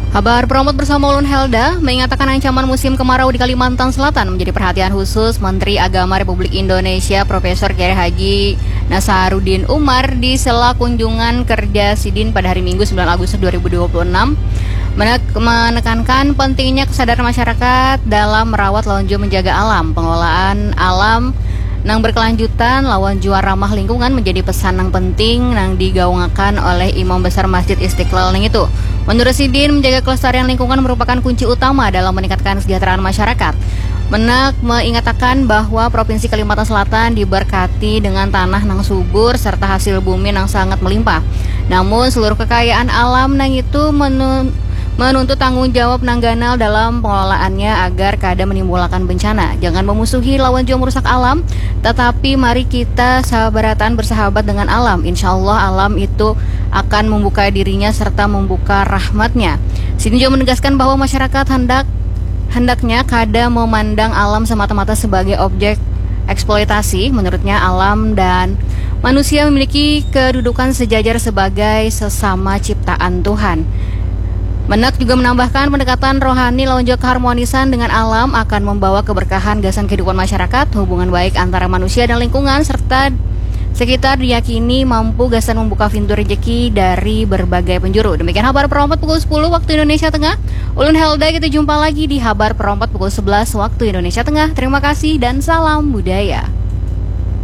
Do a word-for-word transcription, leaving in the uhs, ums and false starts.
Kabar Promot bersama Ulun Helda mengatakan ancaman musim kemarau di Kalimantan Selatan menjadi perhatian khusus Menteri Agama Republik Indonesia Profesor Kiai Haji Nasaruddin Umar di sela kunjungan kerja Sidin pada hari Minggu sembilan Agustus dua ribu dua puluh enam menekankan pentingnya kesadaran masyarakat dalam merawat lawan jua menjaga alam, pengelolaan alam nang berkelanjutan lawan jua ramah lingkungan menjadi pesan yang penting nang digaungkan oleh Imam Besar Masjid Istiqlal nang itu. Menurut Sidin, menjaga kelestarian lingkungan merupakan kunci utama dalam meningkatkan kesejahteraan masyarakat. Menak mengatakan bahwa Provinsi Kalimantan Selatan diberkati dengan tanah nang subur serta hasil bumi nang sangat melimpah. Namun seluruh kekayaan alam nang itu menun menuntut tanggung jawab nang ganal dalam pengelolaannya agar kada menimbulkan bencana. Jangan memusuhi lawan jua merusak alam, tetapi mari kita sahabatan bersahabat dengan alam. Insya Allah alam itu akan membuka dirinya serta membuka rahmatnya. Sini juga menegaskan bahwa masyarakat hendak hendaknya kada memandang alam semata-mata sebagai objek eksploitasi. Menurutnya alam dan manusia memiliki kedudukan sejajar sebagai sesama ciptaan Tuhan. Menak juga menambahkan pendekatan rohani lawan jua keharmonisan dengan alam akan membawa keberkahan gasan kehidupan masyarakat, hubungan baik antara manusia dan lingkungan, serta sekitar diyakini mampu gasan membuka pintu rezeki dari berbagai penjuru. Demikian Kabar Perompat pukul sepuluh waktu Indonesia Tengah. Ulun Helda, kita jumpa lagi di Kabar Perompat pukul sebelas waktu Indonesia Tengah. Terima kasih dan salam budaya.